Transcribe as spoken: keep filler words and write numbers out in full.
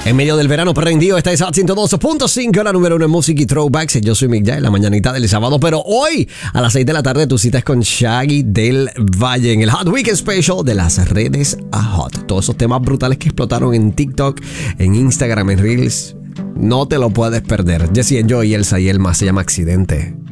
En medio del verano prendido, esta es Hot ciento dos punto cinco, la número uno en música y throwbacks. Yo soy Mick Jagger, en la mañanita del sábado, pero hoy a las seis de la tarde tu cita es con Shaggy del Valle en el Hot Weekend Special de las redes a Hot. Todos esos temas brutales que explotaron en TikTok, en Instagram, en Reels. No te lo puedes perder. Jesse Enjoy y Elsa y Elma, se llama Accidente.